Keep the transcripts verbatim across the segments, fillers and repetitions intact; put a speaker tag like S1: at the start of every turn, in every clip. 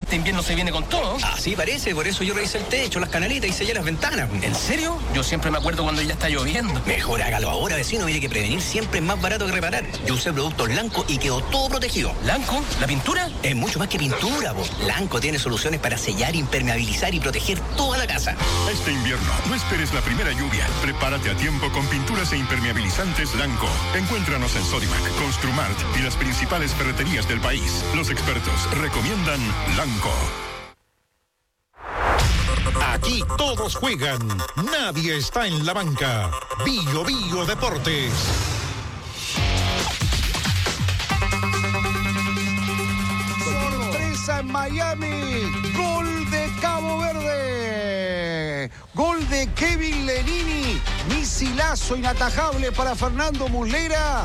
S1: este invierno se viene con todo.
S2: Así parece, por eso yo revisé el techo, las canaletas y sellé las ventanas.
S1: ¿En serio? Yo siempre me acuerdo cuando ya está lloviendo.
S2: Mejor hágalo ahora, vecino. Mire que prevenir siempre es más barato que reparar. Yo usé productos Lanco y quedó todo protegido.
S1: ¿Lanco? ¿La pintura?
S2: Es mucho más que pintura, po. Lanco tiene soluciones para sellar, impermeabilizar y proteger toda la casa.
S3: Este invierno, no esperes la primera lluvia. Prepárate a tiempo con pinturas e impermeabilizantes Lanco. Encuéntranos en Sodimac, Construmart y las principales ferreterías del país. Los expertos recomiendan Lanco.
S4: Aquí todos juegan, nadie está en la banca. Bio Bio Deportes.
S5: Sorpresa en Miami, gol de Cabo Verde. Gol de Kevin Lenini, misilazo inatajable para Fernando Muslera.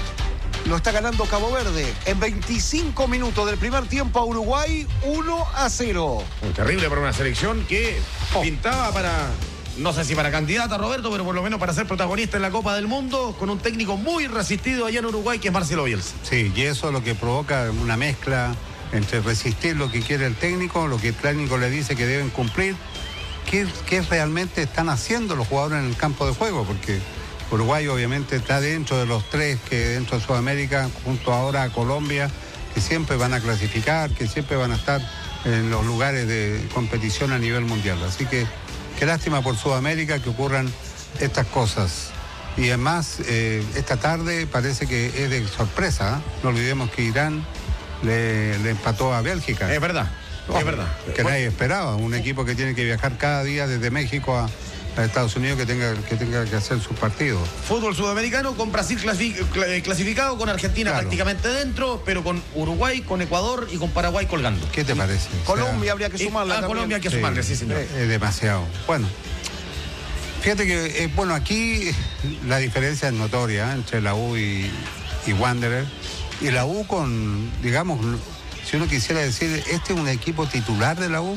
S5: Lo está ganando Cabo Verde en veinticinco minutos del primer tiempo a Uruguay, uno a cero.
S6: Muy terrible para una selección que oh. pintaba para, no sé si para candidata, Roberto, pero por lo menos para ser protagonista en la Copa del Mundo, con un técnico muy resistido allá en Uruguay, que es Marcelo Bielsa.
S7: Sí, y eso es lo que provoca una mezcla entre resistir lo que quiere el técnico, lo que el técnico le dice que deben cumplir, qué, qué realmente están haciendo los jugadores en el campo de juego, porque Uruguay obviamente está dentro de los tres que dentro de Sudamérica, junto ahora a Colombia, que siempre van a clasificar, que siempre van a estar en los lugares de competición a nivel mundial. Así que qué lástima por Sudamérica que ocurran estas cosas. Y además, eh, esta tarde parece que es de sorpresa, ¿eh? No olvidemos que Irán le, le empató a Bélgica.
S6: Es verdad, oh, es verdad.
S7: Que nadie esperaba, un equipo que tiene que viajar cada día desde México a... a Estados Unidos que tenga que tenga que hacer su partido.
S6: Fútbol sudamericano con Brasil clasificado, con Argentina claro. prácticamente dentro, pero con Uruguay, con Ecuador y con Paraguay colgando.
S7: ¿Qué te parece?
S5: Colombia
S7: o sea,
S5: habría que sumarla.
S6: A Colombia hay que sumarle, sí, sí señor.
S7: Es demasiado. Bueno, fíjate que, eh, bueno, aquí la diferencia es notoria, ¿eh? Entre la U y, y Wanderer. Y la U con, digamos, si uno quisiera decir, este es un equipo titular de la U,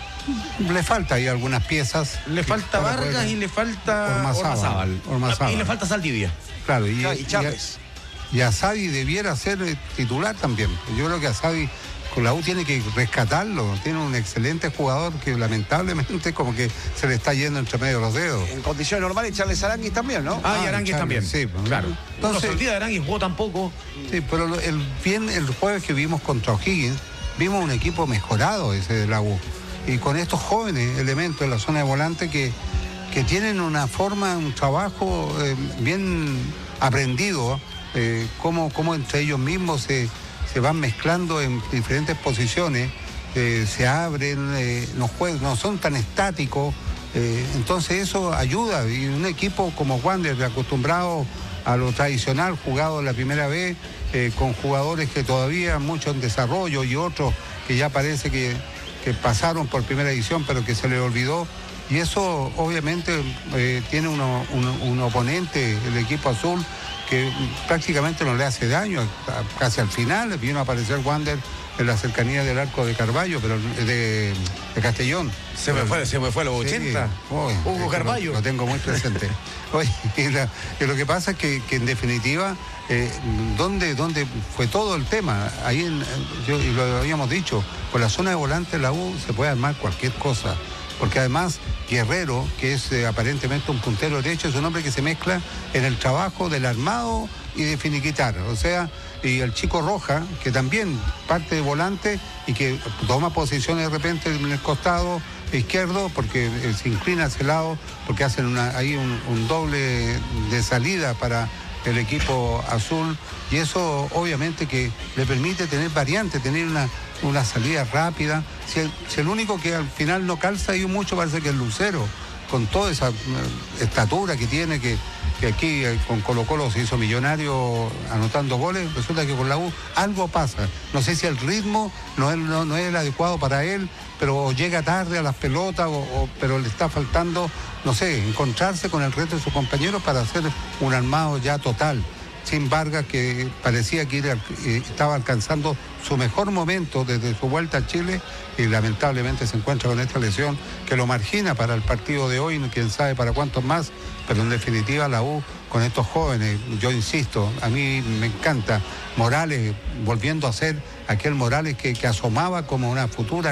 S7: le falta ahí algunas piezas.
S6: Le falta Vargas y le falta Ormazábal.
S7: Ormazábal.
S6: Y le falta Saldivia.
S7: Claro, y,
S5: y Chávez.
S7: Y, y Asadi debiera ser titular también. Yo creo que Asadi con la U tiene que rescatarlo. Tiene un excelente jugador que lamentablemente como que se le está yendo entre medio de los dedos.
S5: En condiciones normales, Charles Aranguis también, ¿no?
S6: Ah, y Aranguis también.
S7: Sí, pues,
S6: claro.
S7: Entonces,
S6: el día de Aranguis jugó tampoco.
S7: Sí, pero el bien el jueves que vimos contra O'Higgins, vimos un equipo mejorado ese de la U. Y con estos jóvenes elementos en la zona de volante que, que tienen una forma, un trabajo eh, bien aprendido, eh, cómo, cómo entre ellos mismos se, se van mezclando en diferentes posiciones, eh, se abren, eh, no, juegan, no son tan estáticos, eh, entonces eso ayuda. Y un equipo como Wander, acostumbrado a lo tradicional, jugado la primera vez, eh, con jugadores que todavía muchos en desarrollo y otros que ya parece que que pasaron por primera edición pero que se les olvidó, y eso obviamente eh, tiene uno, uno, un oponente, el equipo azul, que prácticamente no le hace daño. Casi al final vino a aparecer Wander en la cercanía del arco de Carballo, pero de, de Castellón.
S6: Se me fue, se me fue a los
S7: sí,
S6: ochenta.
S7: Oye,
S6: Hugo Carballo.
S7: Lo, lo tengo muy presente. Oye, y, la, y lo que pasa es que, que en definitiva, eh, ¿dónde, ¿dónde fue todo el tema? Ahí, en, yo, y lo habíamos dicho, por la zona de volante de la U se puede armar cualquier cosa, porque además Guerrero, que es eh, aparentemente un puntero derecho, es un hombre que se mezcla en el trabajo del armado y de finiquitar, o sea, y el chico Roja, que también parte de volante y que toma posiciones de repente en el costado izquierdo porque eh, se inclina hacia el lado, porque hacen una, ahí un, un doble de salida para el equipo azul, y eso obviamente que le permite tener variante, tener una, una salida rápida. Si el, si el único que al final no calza ahí mucho parece que es Lucero, con toda esa uh, estatura que tiene, que, que aquí eh, con Colo Colo se hizo millonario anotando goles, resulta que con la U algo pasa. No sé si el ritmo no es, no, no es el adecuado para él, pero llega tarde a las pelotas, o, o, pero le está faltando, no sé, encontrarse con el resto de sus compañeros para hacer un armado ya total. Sin Vargas, que parecía que era, eh, estaba alcanzando su mejor momento desde su vuelta a Chile, y lamentablemente se encuentra con esta lesión que lo margina para el partido de hoy, quién sabe para cuántos más, pero en definitiva la U con estos jóvenes, yo insisto, a mí me encanta Morales volviendo a ser aquel Morales que, que asomaba como una futura